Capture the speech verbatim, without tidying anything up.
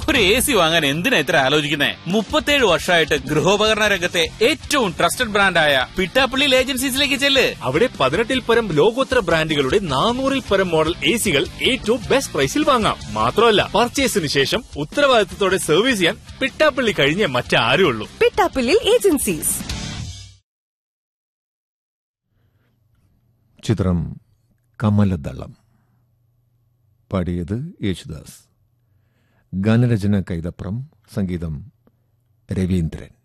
ഒരു A C വാങ്ങാൻ എന്തിനാ ഇത്ര ആലോചിക്കുന്നേ? മുപ്പത്തേഴ് വർഷമായിട്ട് ഗൃഹോപകരണ രംഗത്തെ ഏറ്റവും ട്രസ്റ്റഡ് ബ്രാൻഡായ പിട്ടാപ്പള്ളി ഏജൻസീസിലേക്ക് ചെല്ല്. അവിടെ പതിനെട്ടിൽ പരം ലോകോത്തര ബ്രാൻഡുകളുടെ നാനൂറിൽ പരം മോഡൽ എ സികൾ ഏറ്റവും ബെസ്റ്റ് പ്രൈസിൽ വാങ്ങാം. മാത്രമല്ല, പർച്ചേസിന് ശേഷം ഉത്തരവാദിത്തത്തോടെ സർവീസ് ചെയ്യാൻ പിട്ടാപ്പള്ളി കഴിഞ്ഞേ മറ്റാരും ഉള്ളൂ. പിട്ടാപ്പള്ളി ഏജൻസീസ്. ചിത്രം കമലദളം. പാടിയത് യേശുദാസ്. ഗാനരചന കൈതപ്രം, സംഗീതം രവീന്ദ്രൻ.